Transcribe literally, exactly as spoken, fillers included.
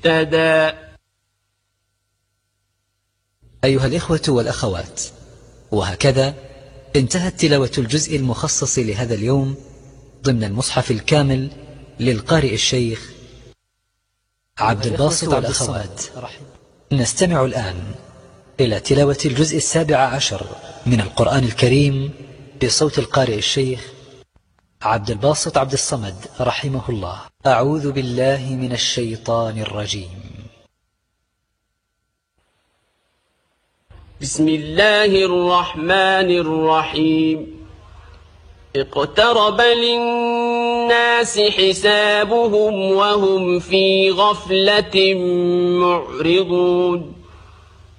مبتدأ. أيها الإخوة والأخوات، وهكذا انتهت تلاوة الجزء المخصص لهذا اليوم ضمن المصحف الكامل للقارئ الشيخ عبد الباسط عبد الصمد. نستمع الآن إلى تلاوة الجزء السابع عشر من القرآن الكريم بصوت القارئ الشيخ عبد الباسط عبد الصمد رحمه الله. أعوذ بالله من الشيطان الرجيم. بسم الله الرحمن الرحيم. اقترب للناس حسابهم وهم في غفلة معرضون.